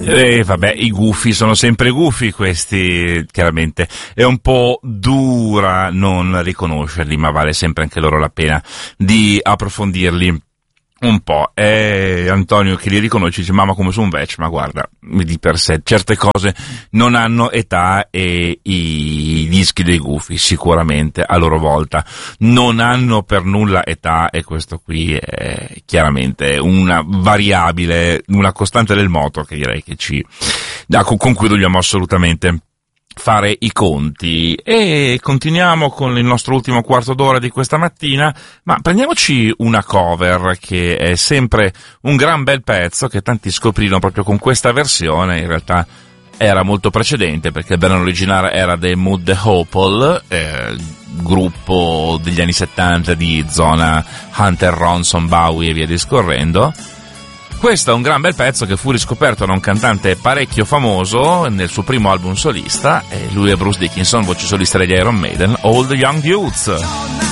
Vabbè, i gufi sono sempre gufi questi, chiaramente. È un po' dura non riconoscerli, ma vale sempre anche loro la pena di approfondirli un po'. Antonio che li riconosce dice: mamma, come su un vec, ma guarda, di per sé certe cose non hanno età, e i dischi dei gufi sicuramente a loro volta non hanno per nulla età, e questo qui è chiaramente una variabile, una costante del moto che direi che con cui dobbiamo assolutamente fare i conti. E continuiamo con il nostro ultimo quarto d'ora di questa mattina, ma prendiamoci una cover che è sempre un gran bel pezzo, che tanti scoprirono proprio con questa versione. In realtà era molto precedente, perché il brano originale era dei Mood the Hopple, gruppo degli anni 70 di zona Hunter, Ronson, Bowie e via discorrendo. Questo è un gran bel pezzo che fu riscoperto da un cantante parecchio famoso nel suo primo album solista, e lui è Bruce Dickinson, voce solista degli Iron Maiden, All the Young Dudes.